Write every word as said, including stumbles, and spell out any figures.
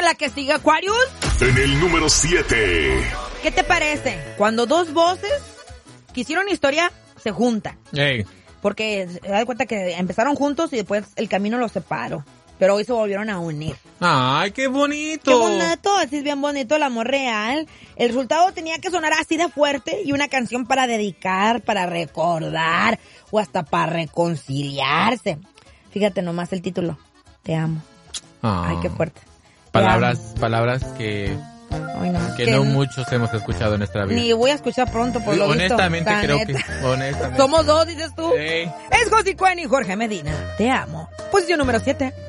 la que sigue, Aquarius. En el número siete. ¿Qué te parece? Cuando dos voces que hicieron historia se juntan. Hey. Porque se da cuenta que empezaron juntos y después el camino los separó. Pero hoy se volvieron a unir. ¡Ay, qué bonito! ¡Qué bonito! Así es bien bonito el amor real. El resultado tenía que sonar así de fuerte y una canción para dedicar, para recordar o hasta para reconciliarse. Fíjate nomás el título. Te amo. Ah. Ay, qué fuerte. Palabras, palabras que... Ay, no, que, que no n- muchos hemos escuchado en nuestra vida. Ni voy a escuchar pronto por lo honestamente visto. creo Honestamente, que honestamente. Somos dos, dices tú. Hey. Es José Cuen y Jorge Medina. Te amo. Posición número siete.